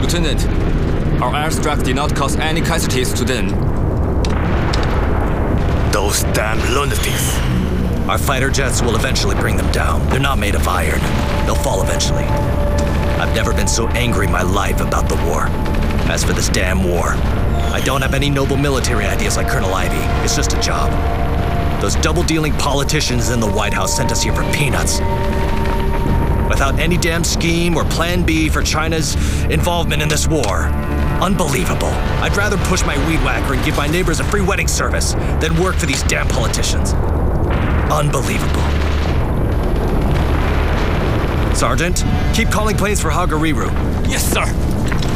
Lieutenant, our airstrike did not cause any casualties to them. Those damn lunatics. Our fighter jets will eventually bring them down. They're not made of iron. They'll fall eventually. I've never been so angry in my life about the war. As for this damn war, I don't have any noble military ideas like Colonel Ivy. It's just a job. Those double-dealing politicians in the White House sent us here for peanuts. Without any damn scheme or plan B for China's involvement in this war. Unbelievable. I'd rather push my weed whacker and give my neighbors a free wedding service than work for these damn politicians. Unbelievable. Sergeant, keep calling planes for Hagariru. Yes, sir.